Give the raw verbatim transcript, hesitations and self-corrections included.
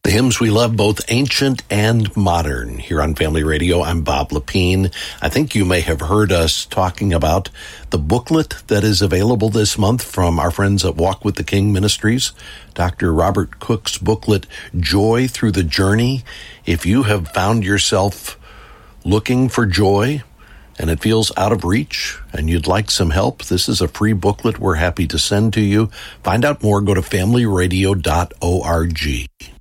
The hymns we love, both ancient and modern. Here on Family Radio, I'm Bob Lepine. I think you may have heard us talking about the booklet that is available this month from our friends at Walk with the King Ministries, Doctor Robert Cook's booklet, Joy Through the Journey. If you have found yourself looking for joy and it feels out of reach and you'd like some help, this is a free booklet we're happy to send to you. Find out more, go to family radio dot org.